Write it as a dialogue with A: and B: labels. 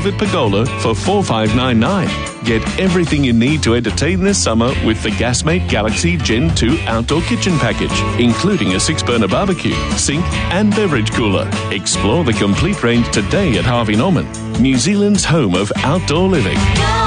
A: velvet pergola for $4,599. Get everything you need to entertain this summer with the Gasmate Galaxy Gen 2 Outdoor Kitchen Package, including a 6-burner barbecue, sink and beverage cooler. Explore the complete range today at Harvey Norman, New Zealand's home of outdoor living.